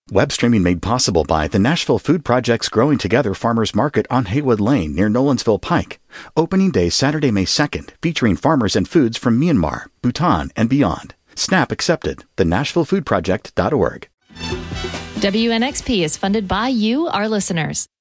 Web streaming made possible by the Nashville Food Project's Growing Together Farmers Market on Haywood Lane near Nolensville Pike. Opening day Saturday, May 2nd, featuring farmers and foods from Myanmar, Bhutan, and beyond. SNAP accepted. TheNashvilleFoodProject.org. WNXP is funded by you, our listeners.